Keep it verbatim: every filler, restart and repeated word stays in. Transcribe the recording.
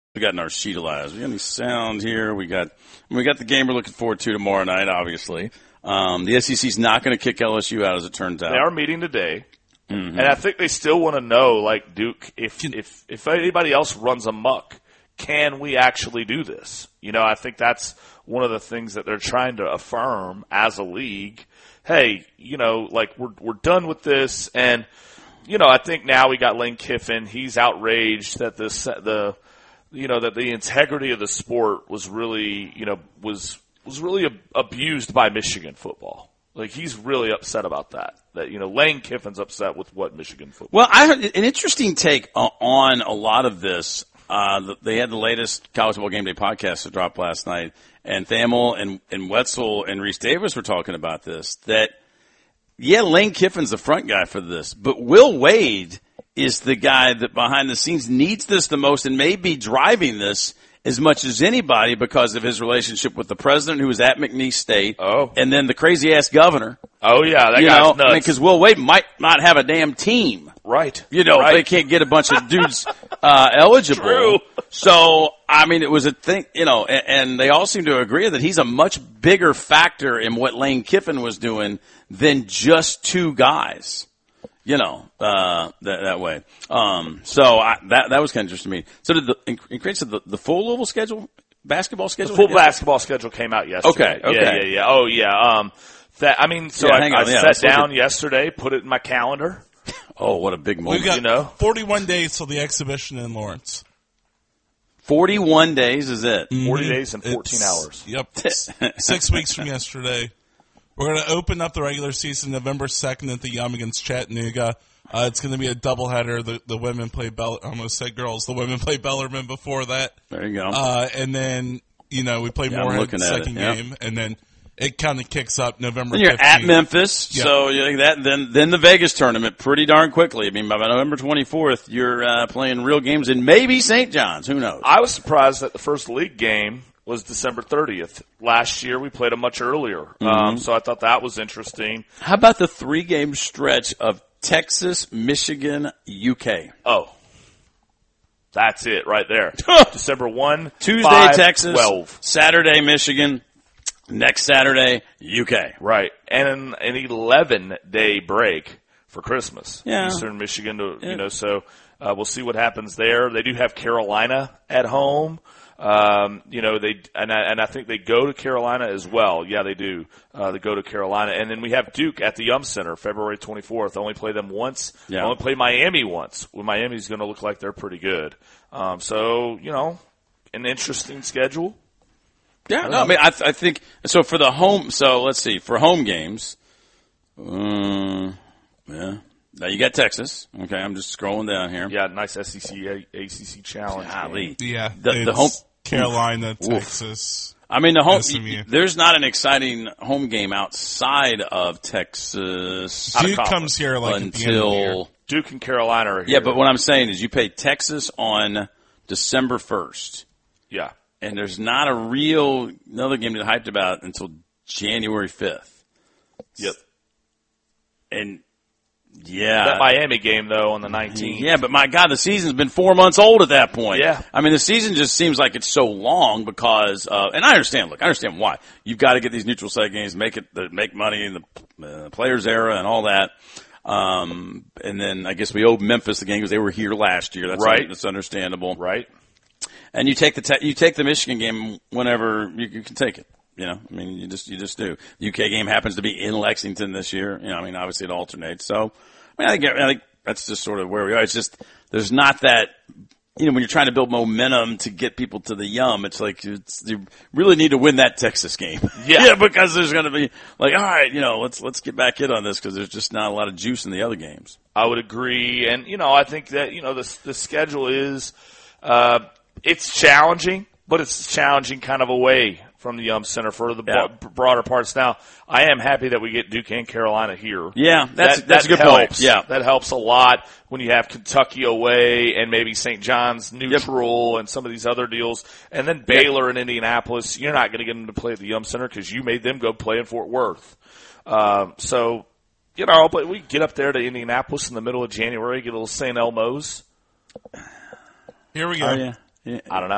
We got in our sheet of lives. We got any sound here? We got we got the game we're looking forward to tomorrow night. Obviously, um, the S E C's not going to kick L S U out, as it turns out. They are meeting today, mm-hmm. and I think they still want to know, like Duke, if if if anybody else runs amok, can we actually do this? You know, I think that's one of the things that they're trying to affirm as a league. Hey, you know, like we're we're done with this, and you know, I think now we got Lane Kiffin. He's outraged that this the you know that the integrity of the sport was really you know was was really ab- abused by Michigan football. Like he's really upset about that. That you know Lane Kiffin's upset with what Michigan football. Well, I heard an interesting take on a lot of this. Uh, they had the latest College Football Game Day podcast that dropped last night, and Thamel and, and Wetzel and Reese Davis were talking about this, that, yeah, Lane Kiffin's the front guy for this, but Will Wade is the guy that behind the scenes needs this the most and may be driving this as much as anybody because of his relationship with the president who was at McNeese State, oh. and then the crazy-ass governor. Oh, yeah, that you guy's know, nuts. Because I mean, Will Wade might not have a damn team. Right. You know, right. they can't get a bunch of dudes uh, eligible. True. So, I mean, it was a thing, you know, and, and they all seem to agree that he's a much bigger factor in what Lane Kiffin was doing than just two guys, you know, uh, that, that way. Um, so I, that that was kind of interesting to me. So did the, increase the, the full Louisville schedule, basketball schedule? The full basketball schedule came out yesterday. Okay, okay. Yeah, yeah, yeah. Oh, yeah. Um, that, I mean, so Yeah, I, hang I on, yeah, sat let's look down at- yesterday, put it in my calendar. Oh, what a big moment. We've got you know? forty-one days till the exhibition in Lawrence. forty-one days is it? forty days and fourteen It's- hours. Yep. It's six weeks from yesterday. We're going to open up the regular season November second at the Yum against Chattanooga. Uh, it's going to be a doubleheader. The, the women play Bell. I almost said girls. The women play Bellarmine before that. There you go. Uh, and then, you know, we play Yeah, I'm Moorhead looking the at it, second yeah. game. And then it kind of kicks up November Then you're fifteenth. at Memphis, Yeah. so you know, that then then the Vegas tournament pretty darn quickly. I mean, by November twenty-fourth, you're uh, playing real games in maybe Saint John's. Who knows? I was surprised that the first league game was December thirtieth. Last year we played it much earlier. Mm-hmm. Um, so I thought that was interesting. How about the three-game stretch of Texas, Michigan, U K? Oh. That's it right there. December first, Tuesday, five, Texas, twelve. Saturday, Michigan, next Saturday, U K. Right. And an, an eleven-day break for Christmas. Yeah. Eastern Michigan, to, Yeah. you know, so uh, we'll see what happens there. They do have Carolina at home. Um, you know, they and I, and I think they go to Carolina as well. Yeah, they do. Uh, they go to Carolina. And then we have Duke at the Yum Center, February twenty-fourth. Only play them once. Yeah. Only play Miami once. Well, Miami's going to look like they're pretty good. Um, so, you know, an interesting schedule. Yeah, no, I mean, I, th- I think so for the home. So let's see for home games. Uh, yeah, now you got Texas. Okay, I'm just scrolling down here. Yeah, nice S E C, A- ACC challenge. Golly. Yeah. The- the it's home- Carolina, Oof. Texas. I mean, the home. S M U. There's not an exciting home game outside of Texas Out of Duke conference. comes here like at the end of the year. until. Duke and Carolina are here. Yeah, but what I'm saying is, you play Texas on December first, Yeah. and there's not a real another game to hyped about until January fifth. Yep. And yeah, That Miami game, though, on the nineteenth. yeah, but my God, the season's been four months old at that point. Yeah. I mean, the season just seems like it's so long because, uh, and I understand, look, I understand why. You've got to get these neutral site games, make it, make money in the uh, players era and all that. Um, and then I guess we owe Memphis the game because they were here last year. That's Right. That's understandable. Right. And you take the, te- you take the Michigan game whenever you, you can take it. You know, I mean, you just, you just do. The U K game happens to be in Lexington this year. You know, I mean, obviously it alternates. So, I mean, I think, I think that's just sort of where we are. It's just, there's not that, you know, when you're trying to build momentum to get people to the Yum, it's like, it's, you really need to win that Texas game. Yeah. yeah, because there's going to be like, all right, you know, let's, let's get back in on this because there's just not a lot of juice in the other games. I would agree. And, you know, I think that, you know, the, the schedule is, uh, it's challenging, but it's challenging kind of away from the Yum Center for the Yeah. bro- broader parts. Now, I am happy that we get Duke and Carolina here. Yeah, that's, that, that's that a good helps. point. Yeah. That helps a lot when you have Kentucky away and maybe Saint John's neutral and some of these other deals. And then Baylor and Indianapolis, you're not going to get them to play at the Yum Center because you made them go play in Fort Worth. Um, so, you know, but we get up there to Indianapolis in the middle of January, get a little Saint Elmo's. Here we go. Oh, yeah. yeah. I don't know.